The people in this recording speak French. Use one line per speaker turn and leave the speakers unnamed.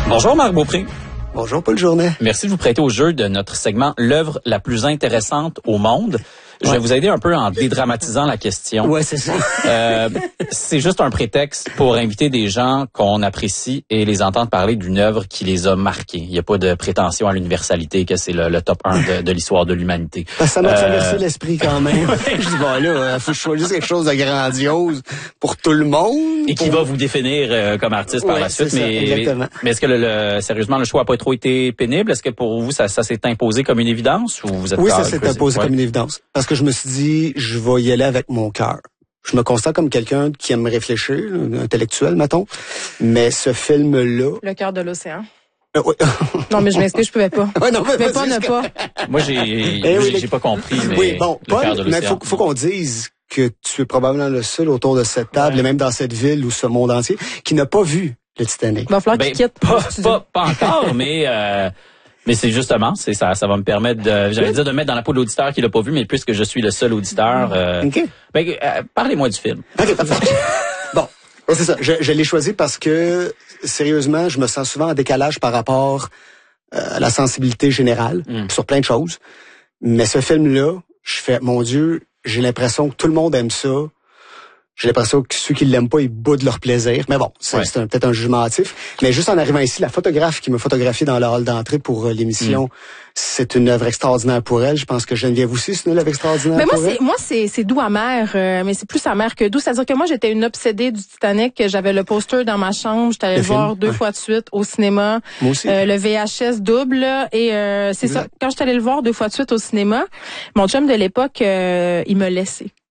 Bonjour Marc Beaupré.
Bonjour Paul Journet.
Merci de vous prêter au jeu de notre segment L'œuvre la plus intéressante au monde. Je vais vous aider un peu en dédramatisant la question.
Ouais, c'est ça.
C'est juste un prétexte pour inviter des gens qu'on apprécie et les entendre parler d'une œuvre qui les a marqués. Il n'y a pas de prétention à l'universalité que c'est le top 1 de l'histoire de l'humanité.
Ça m'a traversé l'esprit quand même. Je dis, bon là, faut que je choisisse quelque chose de grandiose pour tout le monde.
Et qui va vous définir comme artiste par la suite. Mais est-ce que sérieusement, le choix n'a pas trop été pénible? Est-ce que pour vous, ça s'est imposé comme une évidence? Ou vous êtes
ça s'est imposé comme une évidence. Parce que je me suis dit, je vais y aller avec mon cœur. Je me constate comme quelqu'un qui aime réfléchir, intellectuel, mettons. Mais ce film-là...
Le cœur de l'océan.
Oui.
Non, mais je m'excuse, je pouvais pas.
Ouais, non,
je pouvais pas ne pas.
Moi, j'ai pas compris, mais
oui, bon,
le cœur de l'océan.
Mais faut qu'on dise que tu es probablement le seul autour de cette table, et même dans cette ville ou ce monde entier, qui n'a pas vu le Titanic.
Il va falloir qu'il quitte.
Pas encore, mais c'est justement, ça va me permettre de mettre dans la peau de l'auditeur qui l'a pas vu, mais puisque je suis le seul auditeur, parlez-moi du film.
OK, parfait. Bon, c'est ça. Je l'ai choisi parce que, sérieusement, je me sens souvent en décalage par rapport à la sensibilité générale sur plein de choses. Mais ce film-là, je fais, mon Dieu, j'ai l'impression que tout le monde aime ça. J'ai l'impression que ceux qui l'aiment pas, ils boudent leur plaisir. Mais bon, c'est peut-être un jugement hâtif. Mais juste en arrivant ici, la photographe qui m'a photographié dans le hall d'entrée pour l'émission, c'est une œuvre extraordinaire pour elle. Je pense que Geneviève aussi, c'est une œuvre extraordinaire pour elle.
Moi, c'est doux amer, mais c'est plus amer que doux. C'est-à-dire que moi, j'étais une obsédée du Titanic. J'avais le poster dans ma chambre. J'étais allée le voir 2 fois de suite au cinéma.
Moi aussi.
Le VHS double. Et c'est ça. Quand j'étais allée le voir 2 fois de suite au cinéma, mon chum de l'époque, il m'a laissé.